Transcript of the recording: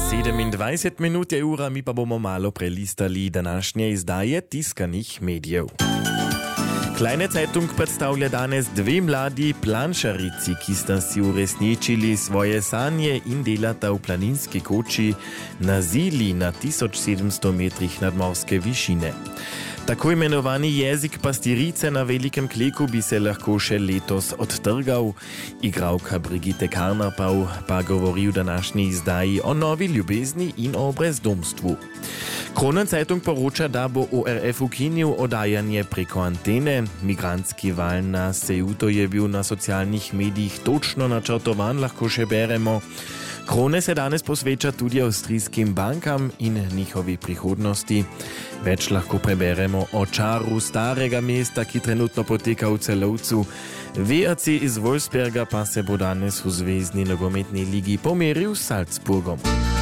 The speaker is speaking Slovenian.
27 minut je ura, mi pa bomo malo prelistali današnje izdaje tiskanih medijev. Kleine Zeitung predstavlja danes dve mladi planšarici, ki sta si uresničili svoje sanje in delata v planinski koči na Zili na 1700 metrih nadmorske višine. Tako imenovani jezik pastirice na Velikem Kleku bi se lahko še letos odtrgal. Igralka Brigitte Karnapau pa govori v današnji izdaji o novi ljubezni in o brezdomstvu. Kronen Zeitung poroča, da bo ORF ukinil oddajanje preko antene. Migrantski val na Ceuto je bil na socialnih medijih točno načrtovan, lahko še beremo. Krone se danes posveča tudi avstrijskim bankam in njihovi prihodnosti. Več lahko preberemo o čaru starega mesta, ki trenutno poteka v Celovcu. VAC iz Wolfsberga pa se bo danes v Zvezdni nogometni ligi pomeril s Salzburgom.